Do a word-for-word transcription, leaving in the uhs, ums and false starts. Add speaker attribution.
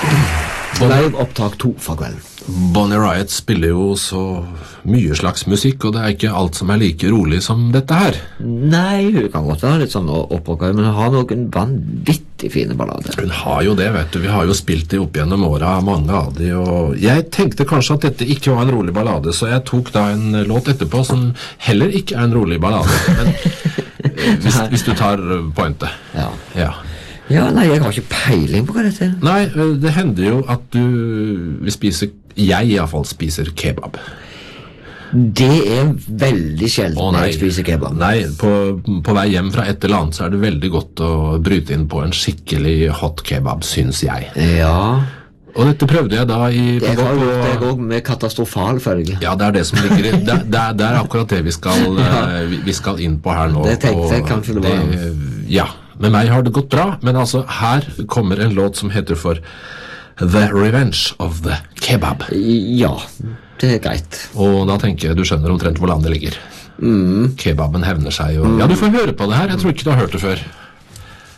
Speaker 1: Live opptak to for kvelden.
Speaker 2: Bonnie Raitt spiller jo så mye slags musikk, og det er ikke alt som er like rolig som dette her.
Speaker 1: Nei, hun kan godt ha litt sånn opprøkker, men hun har noen vanvittig fine ballader.
Speaker 2: Hun har jo det, vet du. Vi har jo spilt det opp gjennom åra, mange av de, og jeg tenkte kanskje at dette ikke var en rolig ballade, så jeg tok da en låt etterpå som heller ikke er en rolig ballade, men hvis, hvis du tar pointet.
Speaker 1: Ja.
Speaker 2: Ja.
Speaker 1: Ja, nei, jeg har ikke peiling på hva dette er.
Speaker 2: Nei, det hender jo at du vil spise, jeg i hvert fall spiser kebab.
Speaker 1: Det er veldig sjelden
Speaker 2: Å, nei.
Speaker 1: jeg spiser kebab.
Speaker 2: Nei, på, på vei hjem fra et eller annet så er det veldig godt å bryte inn på en skikkelig hot kebab, synes jeg.
Speaker 1: Ja.
Speaker 2: Og dette prøvde jeg da i...
Speaker 1: Det
Speaker 2: på,
Speaker 1: har gjort jeg også med katastrofal følge.
Speaker 2: Ja, det er det som ligger i... Det, det, er, det er akkurat det vi skal,
Speaker 1: Ja.
Speaker 2: vi, vi skal inn på her nå.
Speaker 1: Det tenkte jeg kanskje det var.
Speaker 2: Ja, med meg har det gått bra, men altså her kommer en låt som heter for The Revenge of the Kebab.
Speaker 1: Ja, det er greit.
Speaker 2: Og da tenker jeg, du skjønner omtrent hvor landet ligger.
Speaker 1: Mm.
Speaker 2: Kebaben hevner seg, og... Ja, du får høre på det her, jeg tror ikke du har hørt det før.